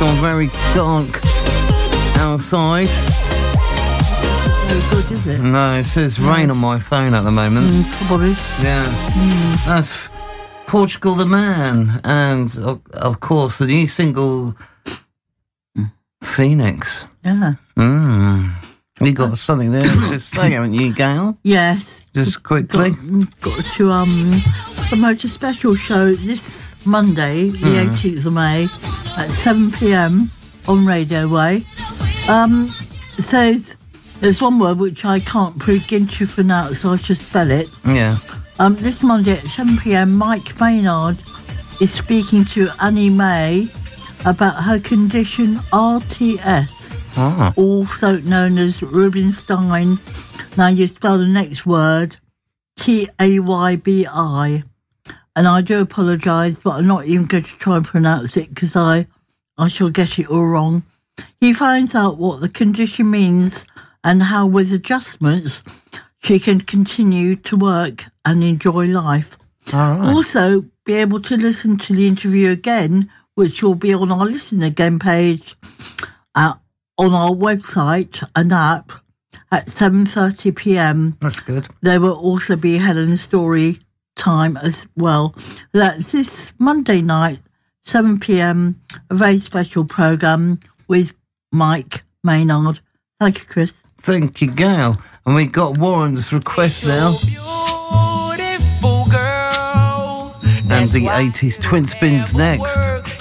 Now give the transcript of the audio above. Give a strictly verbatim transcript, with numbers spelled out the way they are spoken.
gone very dark outside. No good, is it? No, it says No. rain on my phone at the moment. Mm, probably. Yeah. Mm. That's Portugal the Man. And, of, of course, the new single, Phoenix. Yeah. Mm. You got something there to say, haven't you, Gail? Yes. Just quickly. Got, got to um, promote a special show this Monday, the Mm. eighteenth of May, at seven p.m. on Radio Way. Um, it says, there's one word which I can't begin to pronounce, so I should spell it. Yeah. Um, this Monday at seven p.m, Mike Maynard is speaking to Annie May about her condition R T S, Ah. also known as Rubinstein. Now you spell the next word T A Y B I, and I do apologise, but I'm not even going to try and pronounce it because I, I shall get it all wrong. He finds out what the condition means and how, with adjustments, she can continue to work and enjoy life. All right. Also, be able to listen to the interview again, which will be on our Listen Again page uh, on our website and app at seven thirty p.m. That's good. There will also be Helen's story time as well. That's this Monday night, seven p.m, a very special programme with Mike Maynard. Thank you, Chris. Thank you, Gail. And we got Warren's request now. Beautiful girl. And the eighties Twin Spins next.